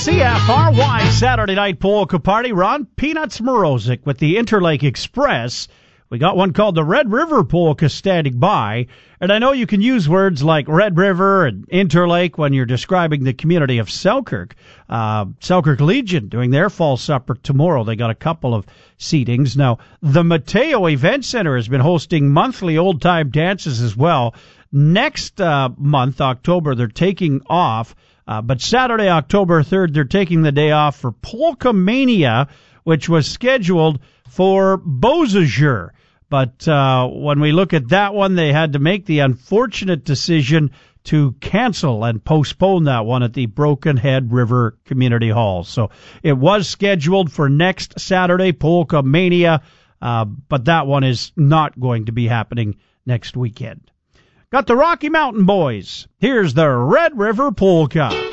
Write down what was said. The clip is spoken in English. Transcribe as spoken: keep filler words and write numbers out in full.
C F R Y Saturday Night Polka Party. Ron Peanuts Morozic with the Interlake Express. We got one called the Red River Polka standing by. And I know you can use words like Red River and Interlake when you're describing the community of Selkirk. Uh, Selkirk Legion doing their fall supper tomorrow. They got a couple of seatings. Now, the Mateo Event Center has been hosting monthly old-time dances as well. Next uh, month, October, they're taking off. Uh, but Saturday, October third, they're taking the day off for Polka Mania, which was scheduled for Beausejour. But uh, when we look at that one, they had to make the unfortunate decision to cancel and postpone that one at the Broken Head River Community Hall. So it was scheduled for next Saturday, Polka Mania, uh, but that one is not going to be happening next weekend. Got the Rocky Mountain Boys. Here's the Red River Polka.